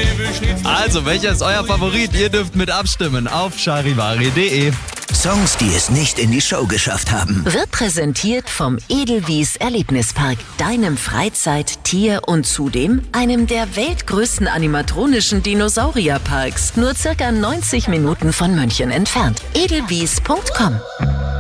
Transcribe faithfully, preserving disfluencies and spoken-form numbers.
Also, welcher ist euer Favorit? Ihr dürft mit abstimmen auf charivari punkt de. Songs, die es nicht in die Show geschafft haben. Wird präsentiert vom Edelwies Erlebnispark, deinem Freizeit-, Tier- und zudem einem der weltgrößten animatronischen Dinosaurierparks. Nur circa neunzig Minuten von München entfernt. edelwies punkt com